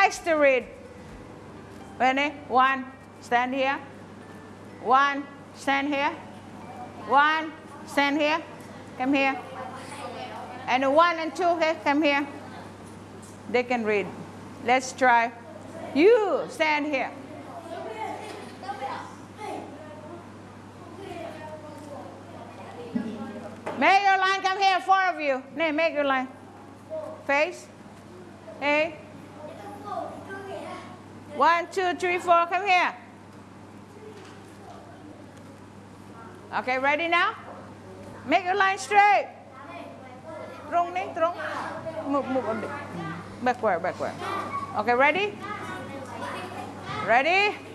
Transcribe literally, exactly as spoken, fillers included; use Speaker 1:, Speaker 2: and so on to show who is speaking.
Speaker 1: likes to read? Ready? One, stand here. One, stand here. One, stand here. Come here. And the one and two, okay, come here. They can read. Let's try. You stand here. Make your line, come here, four of you. Nay, make your line. Face. Hey. One, two, three, four, come here. Okay, ready now? Make your line straight. Trung đi, trung. Move, move a bit. Backward, backward. Okay, ready? Ready?